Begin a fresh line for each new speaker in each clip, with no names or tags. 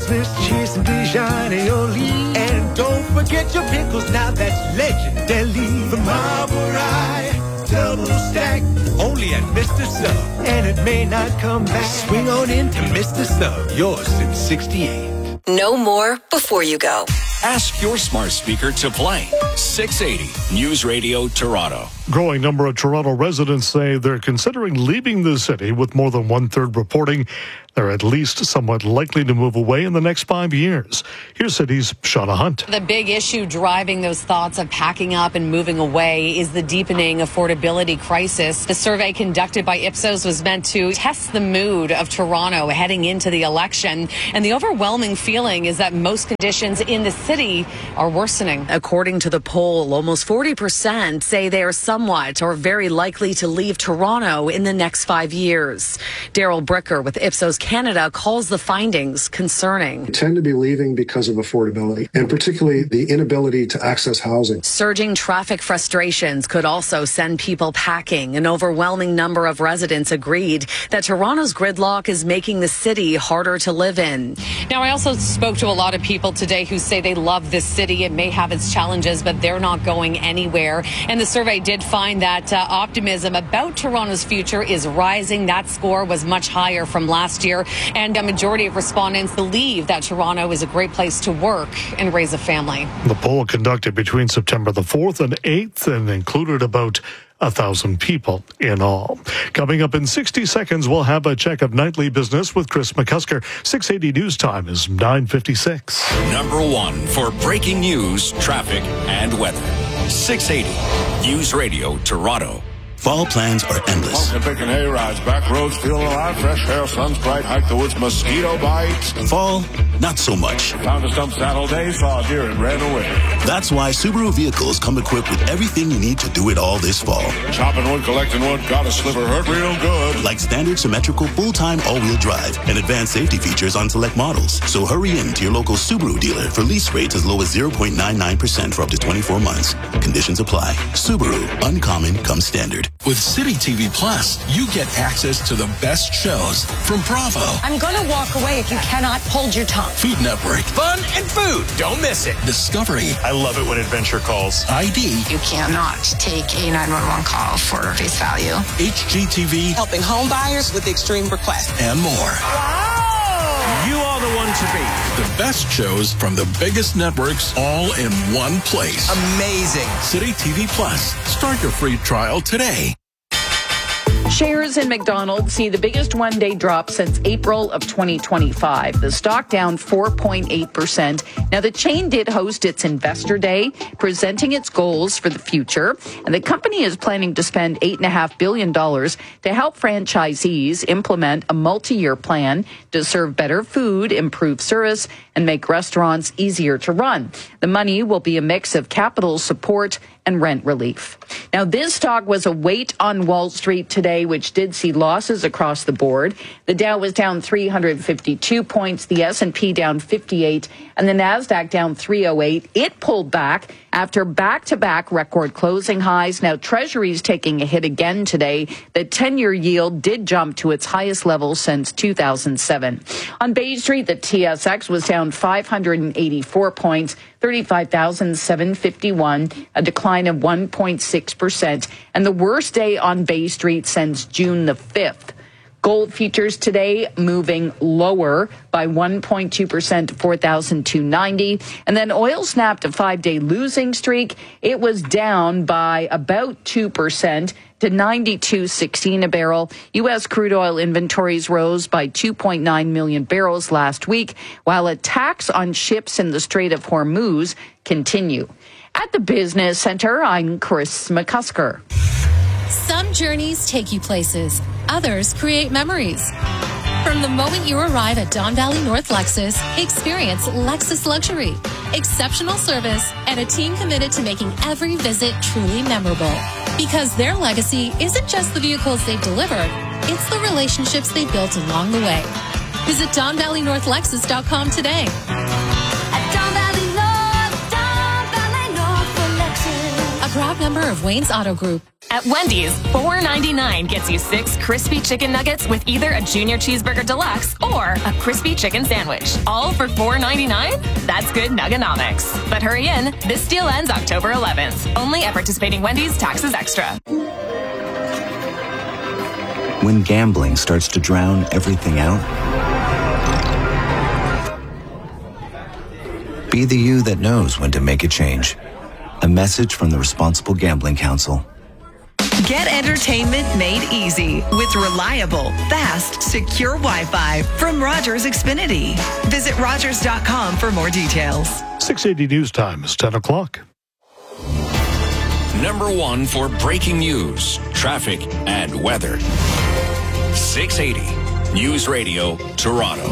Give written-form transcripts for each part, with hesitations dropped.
Christmas, cheers and Dijon aioli. And don't forget your pickles, now that's legendary. The Marble Rye, double stack, only at Mr. Sub. And it may not come back. Swing on into Mr. Sub, yours since 68.
Know more before you go.
Ask your smart speaker to play 680 News Radio Toronto.
Growing number of Toronto residents say they're considering leaving the city, with more than one-third reporting they're at least somewhat likely to move away in the next 5 years. Here's City's Shauna Hunt.
The big issue driving those thoughts of packing up and moving away is the deepening affordability crisis. The survey conducted by Ipsos was meant to test the mood of Toronto heading into the election. And the overwhelming feeling is that most conditions in the city are worsening. According to the poll, almost 40% say they are somewhat or very likely to leave Toronto in the next 5 years. Daryl Bricker with Ipsos Canada calls the findings concerning.
They tend to be leaving because of affordability, and particularly the inability to access housing.
Surging traffic frustrations could also send people packing. An overwhelming number of residents agreed that Toronto's gridlock is making the city harder to live in. Now, I also spoke to a lot of people today who say they love this city. It may have its challenges, but they're not going anywhere. And the survey did find that optimism about Toronto's future is rising. That score was much higher from last year. And a majority of respondents believe that Toronto is a great place to work and raise a family.
The poll conducted between September the 4th and 8th and included about 1,000 people in all. Coming up in 60 seconds, we'll have a check of nightly business with Chris McCusker. 680 News Time is 9:56.
Number one for breaking news, traffic, and weather. 680 News Radio Toronto.
Fall plans are endless.
Walking, picking hay-rides, back roads, feeling alive, fresh air, sun's bright, hike the woods, mosquito bites.
Fall, not so much.
Found a stump Saturday, saw a deer and ran away.
That's why Subaru vehicles come equipped with everything you need to do it all this fall.
Chopping wood, collecting wood, got a sliver, hurt real good.
Like standard symmetrical full-time all-wheel drive and advanced safety features on select models. So hurry in to your local Subaru dealer for lease rates as low as 0.99% for up to 24 months. Conditions apply. Subaru, uncommon comes standard.
With City TV Plus, you get access to the best shows from Bravo,
I'm going to walk away if you cannot hold your tongue.
Food Network,
Fun and food. Don't miss it.
Discovery,
I love it when adventure calls.
ID,
You cannot take a 911 call for face value.
HGTV,
helping home buyers with extreme requests,
and more.
Wow! You are the one to beat.
The best shows from the biggest networks all in one place.
Amazing.
City TV Plus. Start your free trial today.
Shares in McDonald's see the biggest one-day drop since April of 2025. The stock down 4.8%. Now, the chain did host its Investor Day, presenting its goals for the future. And the company is planning to spend $8.5 billion to help franchisees implement a multi-year plan to serve better food, improve service, and make restaurants easier to run. The money will be a mix of capital support and rent relief. Now, this stock was a weight on Wall Street today, which did see losses across the board. The Dow was down 352 points, the S&P down 58, and the Nasdaq down 308. It pulled back after back-to-back record closing highs. Now, Treasury's taking a hit again today. The 10-year yield did jump to its highest level since 2007. On Bay Street, the TSX was down 584 points, 35,751, a decline of 1.6%, and the worst day on Bay Street since June the 5th. Gold futures today moving lower by 1.2% to 4,290. And then oil snapped a 5-day losing streak. It was down by about 2% to 92.16 a barrel. U.S. crude oil inventories rose by 2.9 million barrels last week, while attacks on ships in the Strait of Hormuz continue. At the Business Center, I'm Chris McCusker.
Some journeys take you places. Others create memories. From the moment you arrive at Don Valley North Lexus, experience Lexus Luxury. Exceptional service and a team committed to making every visit truly memorable. Because their legacy isn't just the vehicles they've delivered, it's the relationships they built along the way. Visit DonValleyNorthLexus.com today.
At Don Valley North for Lexus.
A proud member of Wayne's Auto Group.
At Wendy's, $4.99 gets you 6 crispy chicken nuggets with either a Junior Cheeseburger Deluxe or a crispy chicken sandwich. All for $4.99? That's good nuggenomics. But hurry in. This deal ends October 11th. Only at participating Wendy's. Taxes extra.
When gambling starts to drown everything out, be the you that knows when to make a change. A message from the Responsible Gambling Council.
Get entertainment made easy with reliable, fast, secure Wi-Fi from Rogers Xfinity. Visit Rogers.com for more details.
680 News Time is 10 o'clock.
Number 1 for breaking news, traffic, and weather. 680 News Radio, Toronto.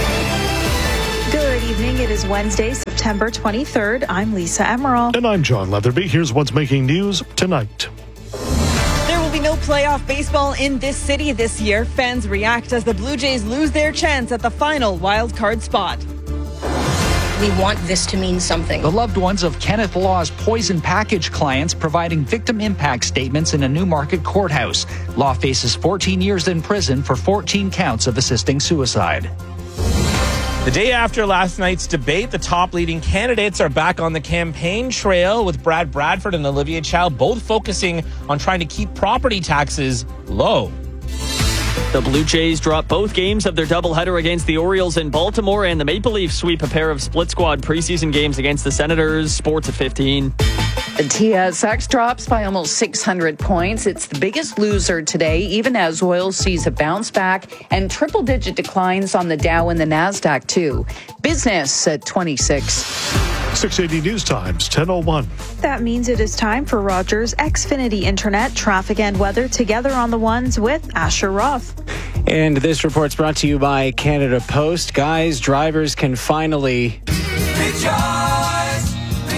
Good evening. It is Wednesday, September 23rd. I'm Lisa Emerald.
And I'm John Leatherby. Here's what's making news tonight.
There will be no playoff baseball in this city this year. Fans react as the Blue Jays lose their chance at the final wild card spot.
We want this to mean something.
The loved ones of Kenneth Law's poison package clients providing victim impact statements in a Newmarket courthouse. Law faces 14 years in prison for 14 counts of assisting suicide.
The day after last night's debate, the top leading candidates are back on the campaign trail, with Brad Bradford and Olivia Chow both focusing on trying to keep property taxes low.
The Blue Jays drop both games of their doubleheader against the Orioles in Baltimore, and the Maple Leafs sweep a pair of split squad preseason games against the Senators. Sports at 15.
The TSX drops by almost 600 points. It's the biggest loser today, even as oil sees a bounce back and triple-digit declines on the Dow and the NASDAQ, too. Business at 26.
680 News Times, 10:01.
That means it is time for Rogers Xfinity Internet traffic and weather together on the ones with Asher Roth.
And this report's brought to you by Canada Post. Guys, drivers can finally...
Rejoice!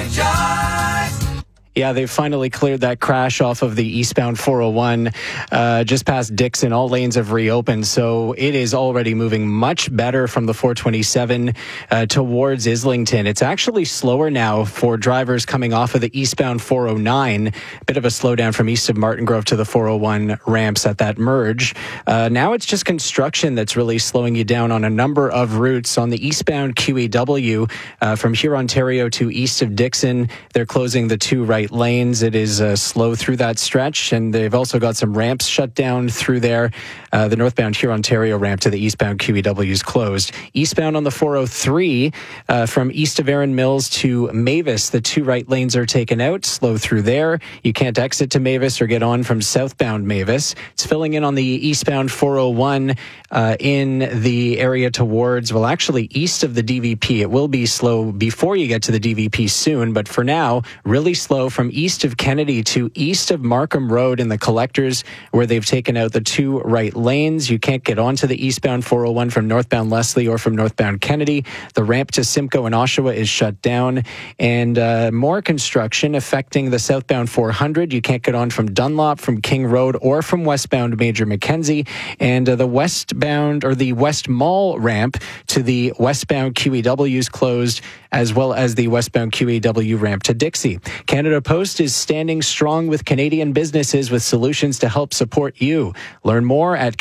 Yeah, they've finally cleared that crash off of the eastbound 401 just past Dixon. All lanes have reopened, so it is already moving much better from the 427 towards Islington. It's actually slower now for drivers coming off of the eastbound 409. A bit of a slowdown from east of Martin Grove to the 401 ramps at that merge. Now it's just construction that's really slowing you down on a number of routes. On the eastbound QEW from Hurontario to east of Dixon, they're closing the two right lanes. It is slow through that stretch, and they've also got some ramps shut down through there. The northbound Hurontario ramp to the eastbound QEW is closed. Eastbound on the 403 from east of Erin Mills to Mavis, the two right lanes are taken out. Slow through there. You can't exit to Mavis or get on from southbound Mavis. It's filling in on the eastbound 401 in the area towards, well, actually east of the DVP. It will be slow before you get to the DVP soon, but for now, really slow from east of Kennedy to east of Markham Road in the collectors, where they've taken out the two right lanes. You can't get onto the eastbound 401 from northbound Leslie or from northbound Kennedy. The ramp to Simcoe and Oshawa is shut down, and more construction affecting the southbound 400. You can't get on from Dunlop, from King Road, or from westbound Major Mackenzie, and the westbound or the West Mall ramp to the westbound QEW is closed, as well as the westbound QEW ramp to Dixie. Canada Post is standing strong with Canadian businesses with solutions to help support you. Learn more at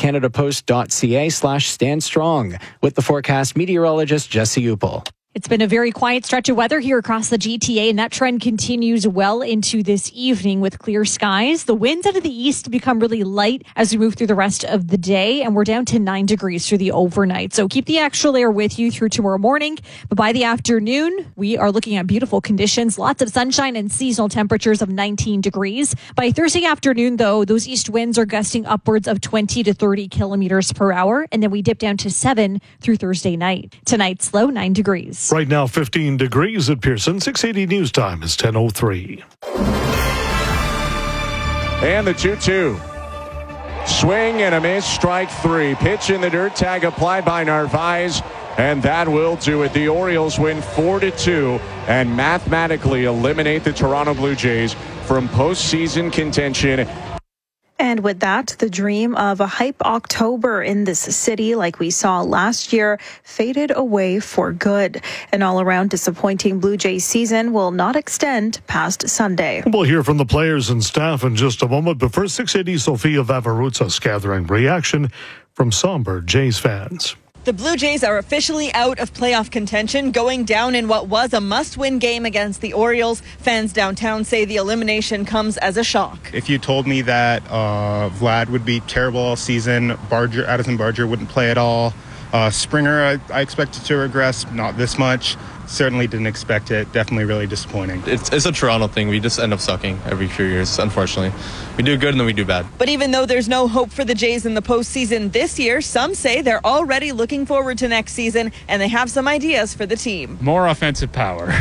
canadapost.ca/standstrong. With the forecast, meteorologist Jesse Upel.
It's been a very quiet stretch of weather here across the GTA, and that trend continues well into this evening with clear skies. The winds out of the east become really light as we move through the rest of the day, and we're down to 9 degrees through the overnight. So keep the extra layer with you through tomorrow morning. But by the afternoon, we are looking at beautiful conditions, lots of sunshine and seasonal temperatures of 19 degrees. By Thursday afternoon, though, those east winds are gusting upwards of 20 to 30 kilometers per hour, and then we dip down to 7 through Thursday night. Tonight's low, 9 degrees.
Right now, 15 degrees at Pearson. 680 News Time is 10:03.
And the 2-2. Swing and a miss, strike three. Pitch in the dirt, tag applied by Narvaez, and that will do it. The Orioles win 4-2 and mathematically eliminate the Toronto Blue Jays from postseason contention.
And with that, the dream of a hype October in this city like we saw last year faded away for good. An all-around disappointing Blue Jays season will not extend past Sunday.
We'll hear from the players and staff in just a moment, but first 680 Sofia Vavaroutsas gathering reaction from somber Jays fans.
The Blue Jays are officially out of playoff contention, going down in what was a must-win game against the Orioles. Fans downtown say the elimination comes as a shock.
If you told me that Vlad would be terrible all season, Addison Barger wouldn't play at all, Springer I expected to regress, not this much. Certainly didn't expect it. Definitely really disappointing.
It's a Toronto thing. We just end up sucking every few years, unfortunately. We do good and then we do bad.
But even though there's no hope for the Jays in the postseason this year, some say they're already looking forward to next season and they have some ideas for the team.
More offensive power.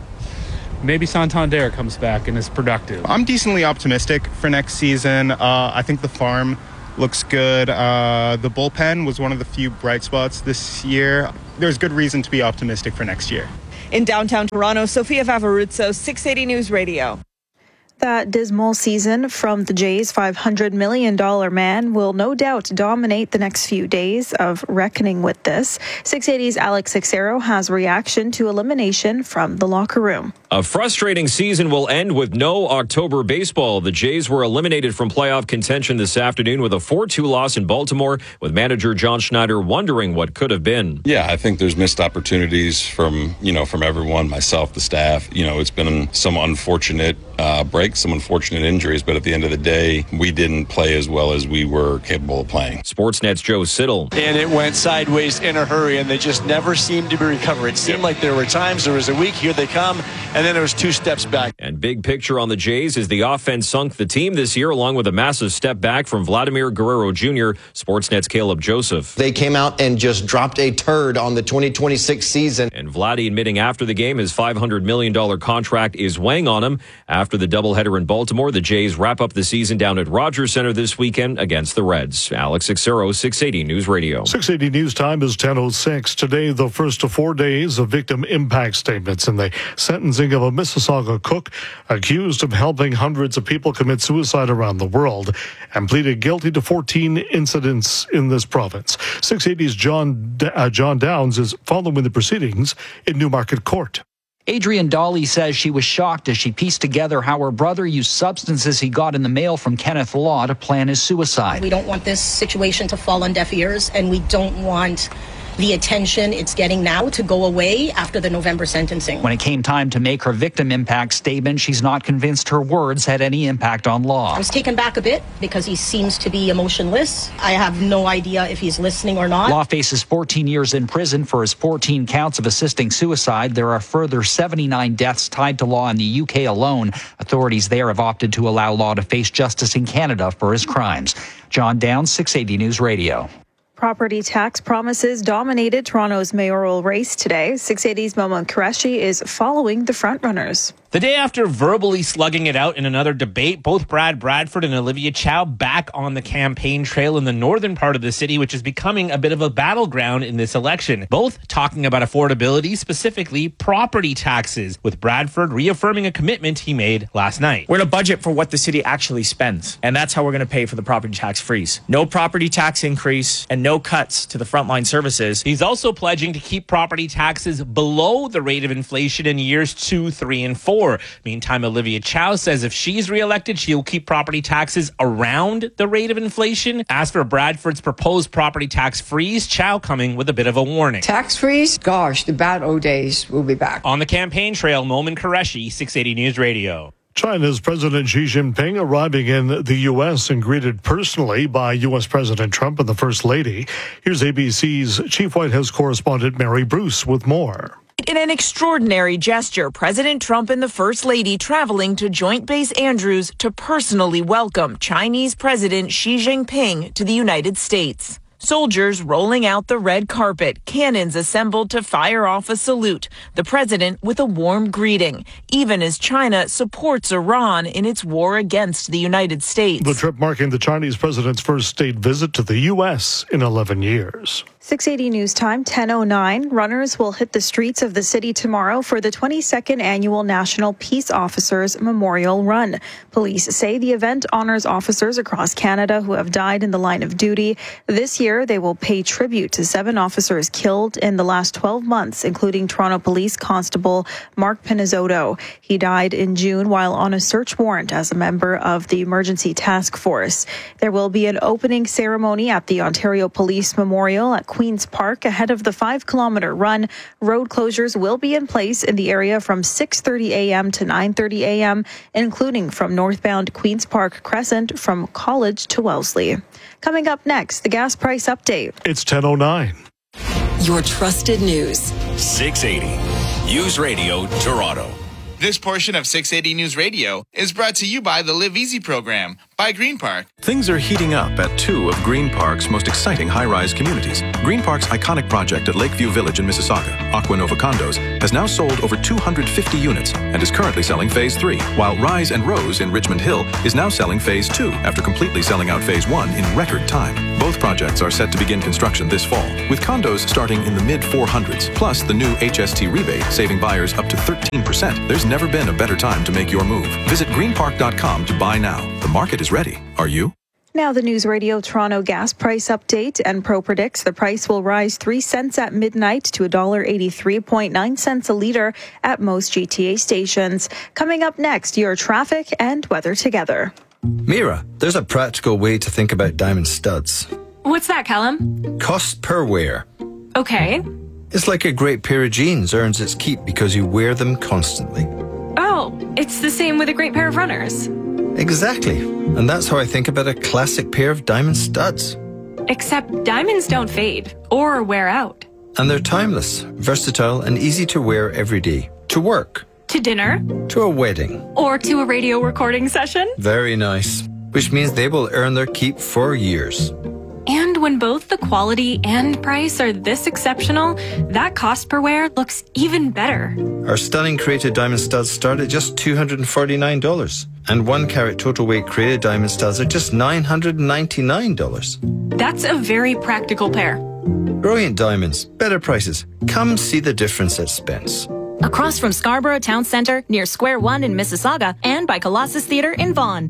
Maybe Santander comes back and is productive.
I'm decently optimistic for next season. I think the farm looks good. The bullpen was one of the few bright spots this year. There's good reason to be optimistic for next year.
In downtown Toronto, Sofia Vavaroutsas, 680 News Radio.
That dismal season from the Jays' $500 million man will no doubt dominate the next few days of reckoning with this. 680's Alex Sixero has reaction to elimination from the locker room.
A frustrating season will end with no October baseball. The Jays were eliminated from playoff contention this afternoon with a 4-2 loss in Baltimore, with manager John Schneider wondering what could have been.
Yeah, I think there's missed opportunities from everyone, myself, the staff. It's been some unfortunate breaks, some unfortunate injuries, but at the end of the day, we didn't play as well as we were capable of playing.
Sportsnet's Joe Siddle.
And it went sideways in a hurry, and they just never seemed to be recovered. It seemed like there were times there was a week, here they come, and then there was 2 steps back.
And big picture on the Jays is the offense sunk the team this year, along with a massive step back from Vladimir Guerrero Jr., Sportsnet's Caleb Joseph.
They came out and just dropped a turd on the 2026 season.
And Vladdy admitting after the game his $500 million contract is weighing on him. After the doubleheader in Baltimore, the Jays wrap up the season down at Rogers Center this weekend against the Reds. Alex Sixero, 680 News Radio.
680 News Time is 10:06. Today, the first of 4 days of victim impact statements in the sentencing of a Mississauga cook accused of helping hundreds of people commit suicide around the world and pleaded guilty to 14 incidents in this province. 680's John Downs is following the proceedings in Newmarket Court.
Adrienne Dolly says she was shocked as she pieced together how her brother used substances he got in the mail from Kenneth Law to plan his suicide.
We don't want this situation to fall on deaf ears, and we don't want the attention it's getting now to go away after the November sentencing.
When it came time to make her victim impact statement, she's not convinced her words had any impact on Law.
I was taken back a bit because he seems to be emotionless. I have no idea if he's listening or not.
Law faces 14 years in prison for his 14 counts of assisting suicide. There are further 79 deaths tied to Law in the UK alone. Authorities there have opted to allow Law to face justice in Canada for his crimes. John Downs, 680 News Radio.
Property tax promises dominated Toronto's mayoral race today. 680's Momo Qureshi is following the frontrunners.
The day after verbally slugging it out in another debate, both Brad Bradford and Olivia Chow back on the campaign trail in the northern part of the city, which is becoming a bit of a battleground in this election. Both talking about affordability, specifically property taxes, with Bradford reaffirming a commitment he made last night.
We're going to budget for what the city actually spends, and that's how we're going to pay for the property tax freeze. No property tax increase and no cuts to the frontline services.
He's also pledging to keep property taxes below the rate of inflation in years 2, 3, and 4. Meantime, Olivia Chow says if she's reelected, she'll keep property taxes around the rate of inflation. As for Bradford's proposed property tax freeze, Chow coming with a bit of a warning.
Tax freeze? Gosh, the bad old days will be back.
On the campaign trail, Momin Qureshi, 680 News Radio.
China's President Xi Jinping arriving in the U.S. and greeted personally by U.S. President Trump and the First Lady. Here's ABC's Chief White House correspondent Mary Bruce with more.
In an extraordinary gesture, President Trump and the First Lady traveling to Joint Base Andrews to personally welcome Chinese President Xi Jinping to the United States. Soldiers rolling out the red carpet, cannons assembled to fire off a salute, the president with a warm greeting, even as China supports Iran in its war against the United States.
The trip marking the Chinese president's first state visit to the U.S. in 11 years.
680 News Time, 10:09. Runners will hit the streets of the city tomorrow for the 22nd Annual National Peace Officers Memorial Run. Police say the event honors officers across Canada who have died in the line of duty. This year, they will pay tribute to 7 officers killed in the last 12 months, including Toronto Police Constable Mark Pinizzotto. He died in June while on a search warrant as a member of the Emergency Task Force. There will be an opening ceremony at the Ontario Police Memorial at Queen's Park ahead of the 5-kilometer run. Road closures will be in place in the area from 6:30 a.m. to 9:30 a.m., including from northbound Queen's Park Crescent from College to Wellesley. Coming up next, the gas price update.
It's 10:09.
Your trusted news.
680 News Radio Toronto. This portion of 680 News Radio is brought to you by the Live Easy program by Green Park.
Things are heating up at 2 of Green Park's most exciting high-rise communities. Green Park's iconic project at Lakeview Village in Mississauga, Aquanova Condos, has now sold over 250 units and is currently selling Phase 3, while Rise and Rose in Richmond Hill is now selling Phase 2 after completely selling out Phase 1 in record time. Both projects are set to begin construction this fall, with condos starting in the mid-400s, plus the new HST rebate saving buyers up to 13%. There's never been a better time to make your move. Visit greenpark.com to buy now. The market is ready. Are you?
Now the News Radio Toronto gas price update. Enpro predicts the price will rise 3 cents at midnight to $1.83.9 a litre at most GTA stations. Coming up next, your traffic and weather together.
Mira, there's a practical way to think about diamond studs.
What's that, Callum?
Cost per wear.
Okay.
It's like a great pair of jeans earns its keep because you wear them constantly.
Oh, it's the same with a great pair of runners.
Exactly. And that's how I think about a classic pair of diamond studs.
Except diamonds don't fade or wear out.
And they're timeless, versatile, and easy to wear every day. To work.
To dinner.
To a wedding.
Or to a radio recording session.
Very nice. Which means they will earn their keep for years.
And when both the quality and price are this exceptional, that cost per wear looks even better.
Our stunning created diamond studs start at just $249. And 1 carat total weight created diamond studs are just $999.
That's a very practical pair.
Brilliant diamonds, better prices. Come see the difference at Spence.
Across from Scarborough Town Centre, near Square One in Mississauga, and by Colossus Theatre in Vaughan.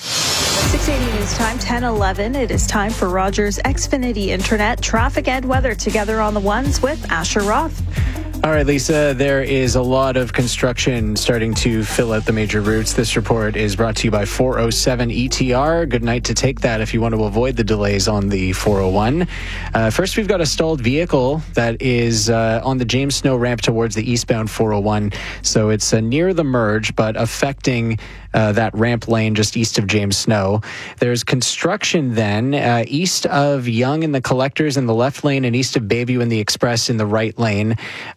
680 News Time, 10:11. It is time for Rogers Xfinity Internet traffic and weather together on the ones with Asher Roth.
All right, Lisa, there is a lot of construction starting to fill out the major routes. This report is brought to you by 407 ETR. Good night to take that if you want to avoid the delays on the 401. First, we've got a stalled vehicle that is on the James Snow ramp towards the eastbound 401. So it's near the merge, but affecting that ramp lane just east of James Snow. There's construction then east of Yonge in the Collectors in the left lane and east of Bayview in the Express in the right lane.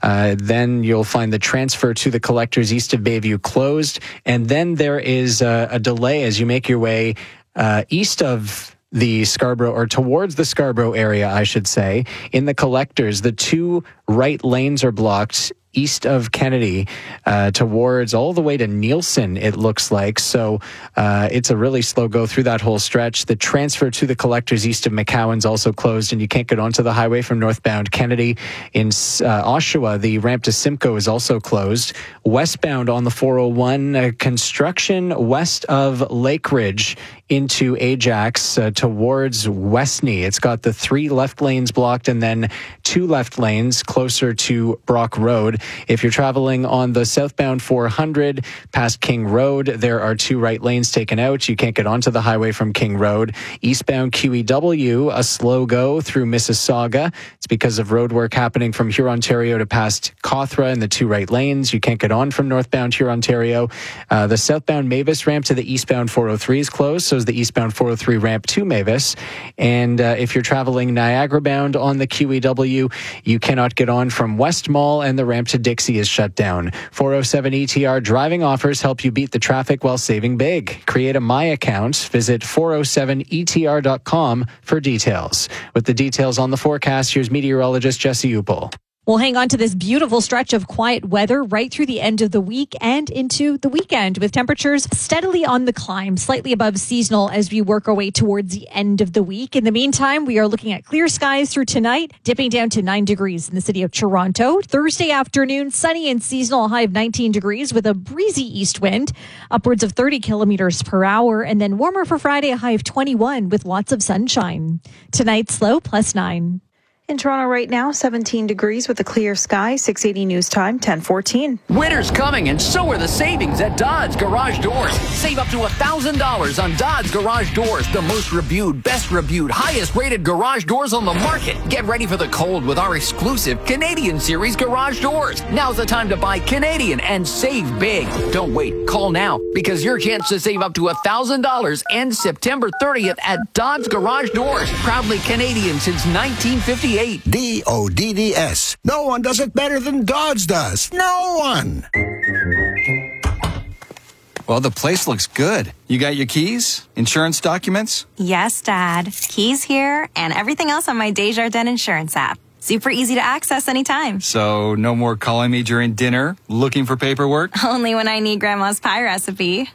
Then you'll find the transfer to the Collectors east of Bayview closed. And then there is a delay as you make your way east of the Scarborough, or towards the Scarborough area, I should say. In the Collectors, the 2 right lanes are blocked east of Kennedy towards all the way to Nielsen, it looks like. So it's a really slow go through that whole stretch. The transfer to the Collectors east of McCowan's also closed, and you can't get onto the highway from northbound Kennedy. In Oshawa, the ramp to Simcoe is also closed. Westbound on the 401, construction west of Lake Ridge into Ajax towards Westney. It's got the 3 left lanes blocked and then 2 left lanes closer to Brock Road. If you're traveling on the southbound 400 past King Road, there are 2 right lanes taken out. You can't get onto the highway from King Road. Eastbound QEW, a slow go through Mississauga. It's because of road work happening from Hurontario to past Cawthra in the 2 right lanes. You can't get on from northbound Hurontario. The southbound Mavis ramp to the eastbound 403 is closed, so is the eastbound 403 ramp to Mavis. And if you're traveling Niagara bound on the QEW, you cannot get on from West Mall, and the ramp to Dixie is shut down. 407 ETR driving offers help you beat the traffic while saving big. Create a My account. Visit 407etr.com for details. With the details on the forecast, here's meteorologist Jesse Uppel.
We'll hang on to this beautiful stretch of quiet weather right through the end of the week and into the weekend, with temperatures steadily on the climb, slightly above seasonal as we work our way towards the end of the week. In the meantime, we are looking at clear skies through tonight, dipping down to 9 degrees in the city of Toronto. Thursday afternoon, sunny and seasonal, a high of 19 degrees with a breezy east wind, upwards of 30 kilometers per hour, and then warmer for Friday, a high of 21 with lots of sunshine. Tonight's low +9.
In Toronto right now, 17 degrees with a clear sky. 680 News Time, 10:14.
Winter's coming, and so are the savings at Dodds Garage Doors. Save up to $1,000 on Dodds Garage Doors, the most reviewed, best reviewed, highest rated garage doors on the market. Get ready for the cold with our exclusive Canadian Series garage doors. Now's the time to buy Canadian and save big. Don't wait. Call now, because your chance to save up to $1,000 ends September 30th at Dodds Garage Doors. Proudly Canadian since 1958.
DODDS. No one does it better than Dodds does. No one.
Well, the place looks good. You got your keys? Insurance documents?
Yes, Dad. Keys here and everything else on my Desjardins Insurance app. Super easy to access anytime.
So no more calling me during dinner, looking for paperwork?
Only when I need Grandma's pie recipe.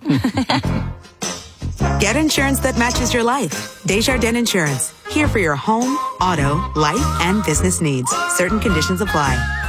Get insurance that matches your life. Desjardins Insurance. Here for your home, auto, life, and business needs. Certain conditions apply.